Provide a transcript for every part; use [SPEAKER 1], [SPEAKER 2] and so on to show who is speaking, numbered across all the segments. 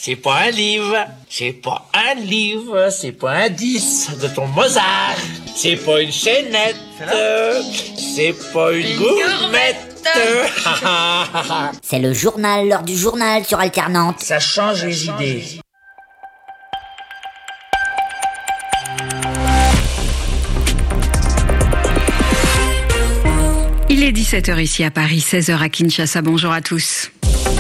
[SPEAKER 1] c'est pas un livre, c'est pas un livre, c'est pas un 10 de ton Mozart, c'est pas une chaînette, c'est pas une gourmette.
[SPEAKER 2] C'est le journal, l'heure du journal sur Alternante.
[SPEAKER 1] Ça change les idées.
[SPEAKER 3] Il est 17h ici à Paris, 16h à Kinshasa. Bonjour à tous.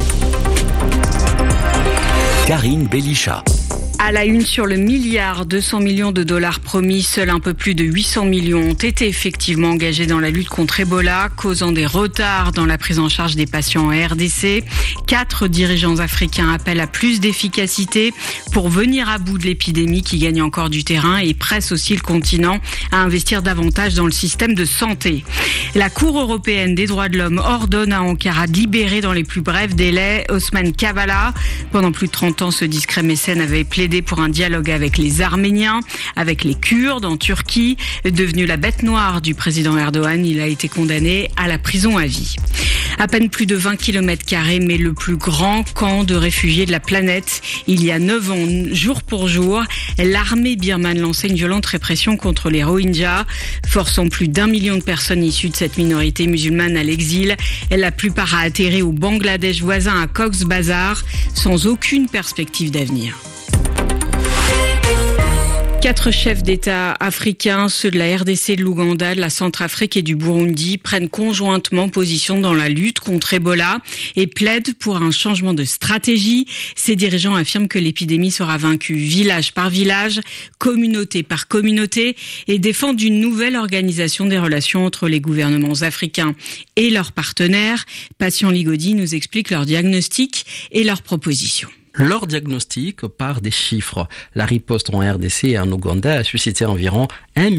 [SPEAKER 4] Karine Bélichat.
[SPEAKER 3] À la une sur le $200 millions promis, seuls un peu plus de 800 millions ont été effectivement engagés dans la lutte contre Ebola, causant des retards dans la prise en charge des patients en RDC. 4 dirigeants africains appellent à plus d'efficacité pour venir à bout de l'épidémie qui gagne encore du terrain et presse aussi le continent à investir davantage dans le système de santé. La Cour européenne des droits de l'homme ordonne à Ankara de libérer dans les plus brefs délais Osman Kavala. Pendant plus de 30 ans, ce discret mécène avait plaidé pour un dialogue avec les Arméniens, avec les Kurdes en Turquie. Devenu la bête noire du président Erdogan, il a été condamné à la prison à vie. À peine plus de 20 km², mais le plus grand camp de réfugiés de la planète. Il y a 9 ans, jour pour jour, l'armée birmane lançait une violente répression contre les Rohingyas, forçant plus d'1 million de personnes issues de cette minorité musulmane à l'exil. La plupart a atterri au Bangladesh voisin à Cox's Bazar, sans aucune perspective d'avenir. 4 chefs d'État africains, ceux de la RDC, de l'Ouganda, de la Centrafrique et du Burundi, prennent conjointement position dans la lutte contre Ebola et plaident pour un changement de stratégie. Ces dirigeants affirment que l'épidémie sera vaincue village par village, communauté par communauté et défendent une nouvelle organisation des relations entre les gouvernements africains et leurs partenaires. Patient Ligodi nous explique leur diagnostic et leurs propositions.
[SPEAKER 5] Leur diagnostic part des chiffres. La riposte en RDC et en Ouganda a suscité environ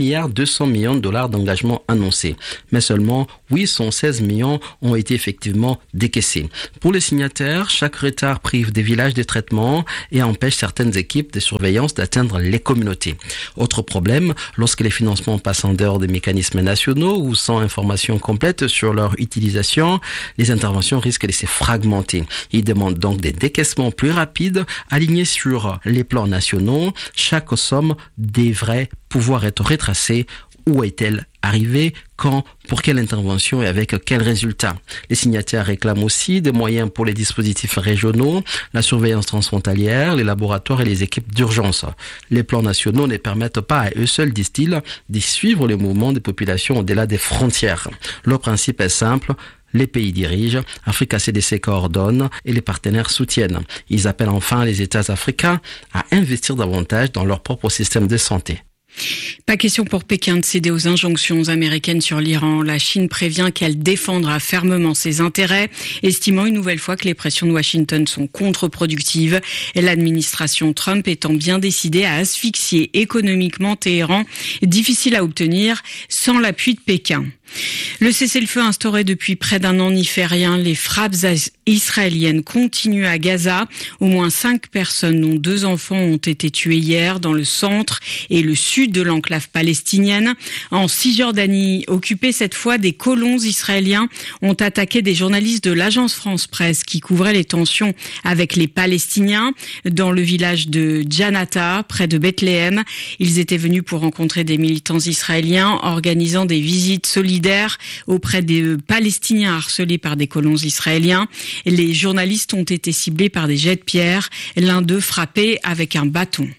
[SPEAKER 5] $1,2 milliard d'engagements annoncés. Mais seulement 816 millions ont été effectivement décaissés. Pour les signataires, chaque retard prive des villages de traitement et empêche certaines équipes de surveillance d'atteindre les communautés. Autre problème, lorsque les financements passent en dehors des mécanismes nationaux ou sans information complète sur leur utilisation, les interventions risquent de se fragmenter. Ils demandent donc des décaissements plus rapides, alignés sur les plans nationaux. Chaque somme devrait pouvoir être retracée. Où est-elle arrivée? Quand? Pour quelle intervention et avec quels résultats? Les signataires réclament aussi des moyens pour les dispositifs régionaux, la surveillance transfrontalière, les laboratoires et les équipes d'urgence. Les plans nationaux ne permettent pas à eux seuls, disent-ils, de suivre les mouvements des populations au-delà des frontières. Leur principe est simple. Les pays dirigent, Africa CDC coordonne et les partenaires soutiennent. Ils appellent enfin les États africains à investir davantage dans leur propre système de santé.
[SPEAKER 3] Pas question pour Pékin de céder aux injonctions américaines sur l'Iran. La Chine prévient qu'elle défendra fermement ses intérêts, estimant une nouvelle fois que les pressions de Washington sont contre-productives. L'administration Trump étant bien décidée à asphyxier économiquement Téhéran, difficile à obtenir sans l'appui de Pékin. Le cessez-le-feu instauré depuis près d'un an n'y fait rien. Les frappes israéliennes continuent à Gaza. Au moins 5 personnes, dont 2 enfants, ont été tuées hier dans le centre et le sud de l'enclave palestinienne. En Cisjordanie, occupée cette fois, des colons israéliens ont attaqué des journalistes de l'agence France-Presse qui couvraient les tensions avec les Palestiniens dans le village de Janata, près de Bethléem. Ils étaient venus pour rencontrer des militants israéliens, organisant des visites solidaires auprès des Palestiniens harcelés par des colons israéliens. Les journalistes ont été ciblés par des jets de pierre, l'un d'eux frappé avec un bâton.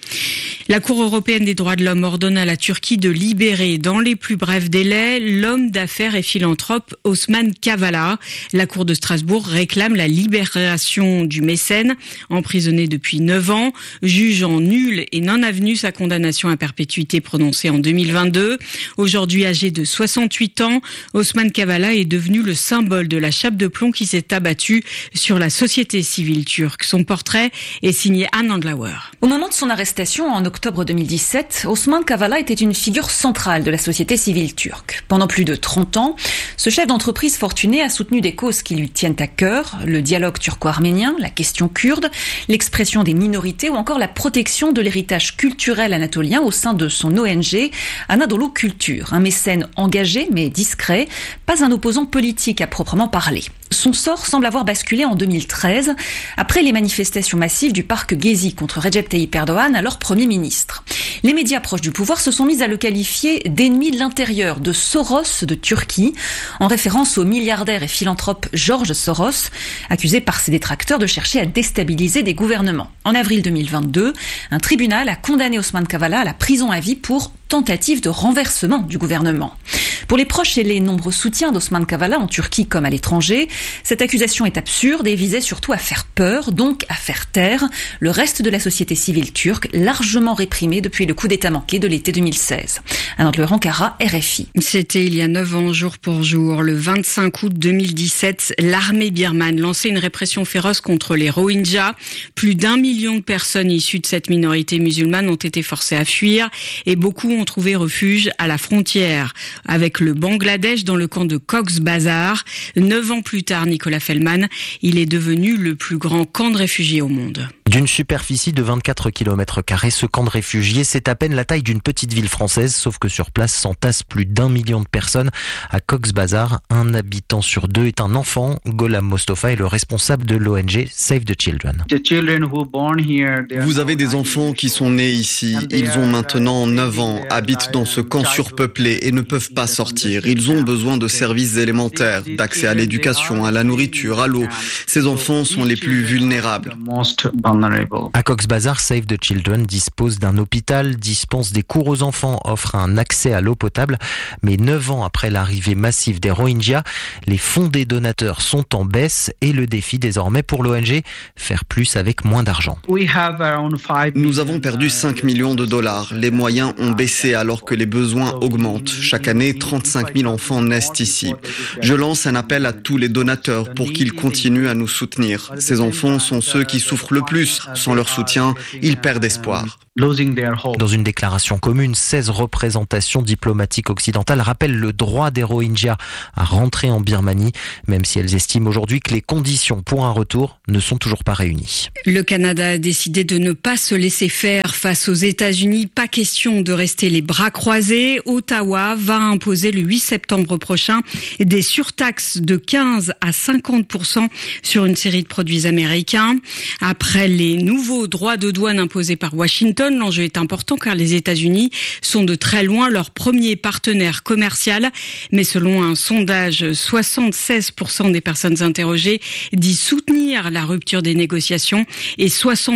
[SPEAKER 3] La Cour européenne des droits de l'homme ordonne à la Turquie de libérer dans les plus brefs délais l'homme d'affaires et philanthrope Osman Kavala. La Cour de Strasbourg réclame la libération du mécène, emprisonné depuis 9 ans, jugeant nulle et non avenue sa condamnation à perpétuité prononcée en 2022. Aujourd'hui âgé de 68 ans, Osman Kavala est devenu le symbole de la chape de plomb qui s'est abattue sur la société civile turque. Son portrait est signé Anne Andlauer.
[SPEAKER 6] Au moment de son arrestation en octobre 2017, Osman Kavala était une figure centrale de la société civile turque. Pendant plus de 30 ans, ce chef d'entreprise fortuné a soutenu des causes qui lui tiennent à cœur, le dialogue turco-arménien, la question kurde, l'expression des minorités ou encore la protection de l'héritage culturel anatolien au sein de son ONG Anadolu Culture. Un mécène engagé mais discret, pas un opposant politique à proprement parler. Son sort semble avoir basculé en 2013, après les manifestations massives du parc Gezi contre Recep Tayyip Erdogan, alors Premier ministre. Les médias proches du pouvoir se sont mis à le qualifier d'ennemi de l'intérieur, de Soros de Turquie, en référence au milliardaire et philanthrope George Soros, accusé par ses détracteurs de chercher à déstabiliser des gouvernements. En avril 2022, un tribunal a condamné Osman Kavala à la prison à vie pour tentative de renversement du gouvernement. Pour les proches et les nombreux soutiens d'Osman Kavala en Turquie comme à l'étranger, cette accusation est absurde et visait surtout à faire peur, donc à faire taire le reste de la société civile turque, largement réprimée depuis le coup d'État manqué de l'été 2016. Anne-Laure Ankara, RFI.
[SPEAKER 3] C'était il y a 9 ans, jour pour jour. Le 25 août 2017, l'armée birmane lançait une répression féroce contre les Rohingyas. Plus d'1 million de personnes issues de cette minorité musulmane ont été forcées à fuir et beaucoup ont trouvé refuge à la frontière avec le Bangladesh dans le camp de Cox's Bazar. 9 ans plus tard, Nicolas Fellman, il est devenu le plus grand camp de réfugiés au monde.
[SPEAKER 7] D'une superficie de 24 km², ce camp de réfugiés, c'est à peine la taille d'une petite ville française, sauf que sur place s'entassent plus d'1 million de personnes. À Cox's Bazar, 1 habitant sur 2 est un enfant. Gholam Mostofa est le responsable de l'ONG Save the Children.
[SPEAKER 8] Vous avez des enfants qui sont nés ici. Ils ont maintenant 9 ans, habitent dans ce camp surpeuplé et ne peuvent pas sortir. Ils ont besoin de services élémentaires, d'accès à l'éducation, à la nourriture, à l'eau. Ces enfants sont les plus vulnérables.
[SPEAKER 7] À Cox's Bazar, Save the Children dispose d'un hôpital, dispense des cours aux enfants, offre un accès à l'eau potable. Mais 9 ans après l'arrivée massive des Rohingyas, les fonds des donateurs sont en baisse et le défi désormais pour l'ONG, faire plus avec moins d'argent.
[SPEAKER 8] Nous avons perdu 5 millions de dollars. Les moyens ont baissé alors que les besoins augmentent. Chaque année, 35 000 enfants naissent ici. Je lance un appel à tous les donateurs pour qu'ils continuent à nous soutenir. Ces enfants sont ceux qui souffrent le plus. Sans leur soutien, ils perdent espoir.
[SPEAKER 7] Dans une déclaration commune, 16 représentations diplomatiques occidentales rappellent le droit des Rohingyas à rentrer en Birmanie, même si elles estiment aujourd'hui que les conditions pour un retour ne sont toujours pas réunies.
[SPEAKER 3] Le Canada a décidé de ne pas se laisser faire face aux États-Unis. Pas question de rester les bras croisés. Ottawa va imposer le 8 septembre prochain des surtaxes de 15 à 50% sur une série de produits américains. Après les nouveaux droits de douane imposés par Washington, l'enjeu est important car les États-Unis sont de très loin leur premier partenaire commercial. Mais selon un sondage, 76% des personnes interrogées disent soutenir la rupture des négociations et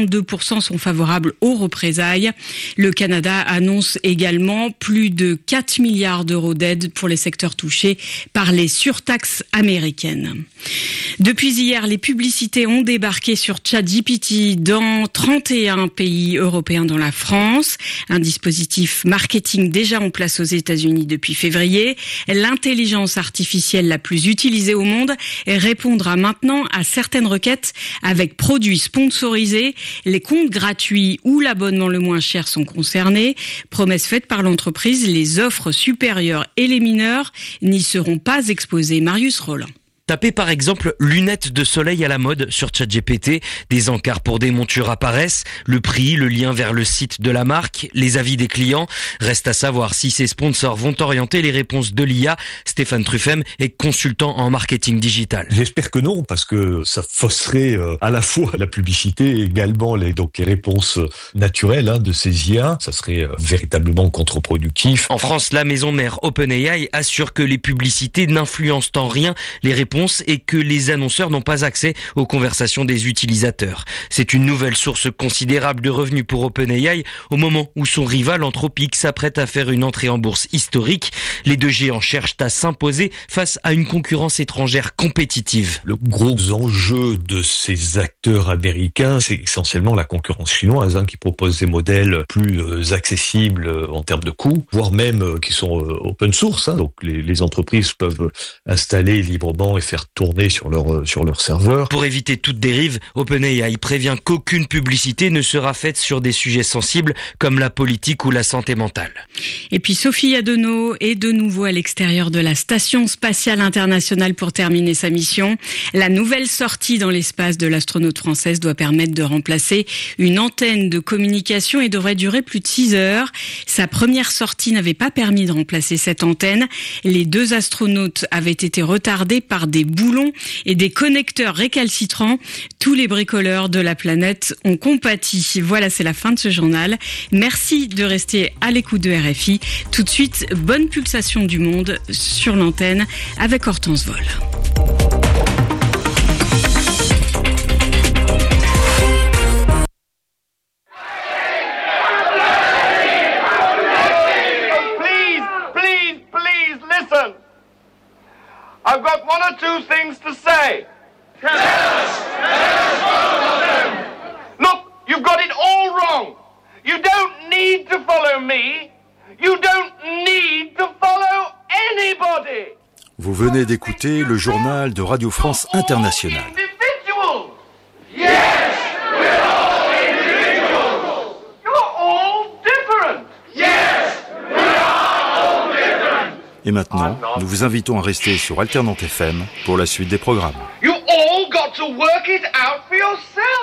[SPEAKER 3] 62% sont favorables aux représailles. Le Canada annonce également plus de 4 milliards d'euros d'aide pour les secteurs touchés par les surtaxes américaines. Depuis hier, les publicités ont débarqué sur ChatGPT dans 31 pays européens dont la France. Un dispositif marketing déjà en place aux États-Unis depuis février. L'intelligence artificielle la plus utilisée au monde répondra maintenant à certaines requêtes avec produits sponsorisés. Les comptes gratuits ou l'abonnement le moins cher sont concernés. Promesse faite par l'entreprise, les offres supérieures et les mineurs n'y seront pas exposés. Marius Roland.
[SPEAKER 9] Tapez par exemple lunettes de soleil à la mode sur ChatGPT, des encarts pour des montures apparaissent, le prix, le lien vers le site de la marque, les avis des clients. Reste à savoir si ces sponsors vont orienter les réponses de l'IA. Stéphane Truffem est consultant en marketing digital.
[SPEAKER 10] J'espère que non, parce que ça fausserait à la fois la publicité et également les réponses naturelles de ces IA. Ça serait véritablement contre-productif.
[SPEAKER 9] En France, la maison mère OpenAI assure que les publicités n'influencent en rien les réponses et que les annonceurs n'ont pas accès aux conversations des utilisateurs. C'est une nouvelle source considérable de revenus pour OpenAI au moment où son rival Anthropic s'apprête à faire une entrée en bourse historique. Les deux géants cherchent à s'imposer face à une concurrence étrangère compétitive.
[SPEAKER 10] Le gros enjeu de ces acteurs américains, c'est essentiellement la concurrence chinoise qui propose des modèles plus accessibles en termes de coûts, voire même qui sont open source. Donc les entreprises peuvent installer librement et faire tourner sur leur serveur.
[SPEAKER 9] Pour éviter toute dérive, OpenAI prévient qu'aucune publicité ne sera faite sur des sujets sensibles comme la politique ou la santé mentale.
[SPEAKER 3] Et puis Sophie Adenau est de nouveau à l'extérieur de la Station spatiale internationale pour terminer sa mission. La nouvelle sortie dans l'espace de l'astronaute française doit permettre de remplacer une antenne de communication et devrait durer plus de 6 heures. Sa première sortie n'avait pas permis de remplacer cette antenne. Les 2 astronautes avaient été retardés par des des boulons et des connecteurs récalcitrants. Tous les bricoleurs de la planète ont compati. Voilà, c'est la fin de ce journal. Merci de rester à l'écoute de RFI. Tout de suite, bonne pulsation du monde sur l'antenne avec Hortense Vol.
[SPEAKER 11] I've got one or two things to say. Tell us both of them. Look, you've got it all wrong. You don't need to follow me. You don't need to follow anybody.
[SPEAKER 12] Vous venez d'écouter le journal de Radio France Internationale.
[SPEAKER 11] Yes, we're all individuals. You're all different. Yes, we are all different.
[SPEAKER 12] Et maintenant, nous vous invitons à rester sur Alternante FM pour la suite des programmes.
[SPEAKER 11] You all got to work it out for yourself.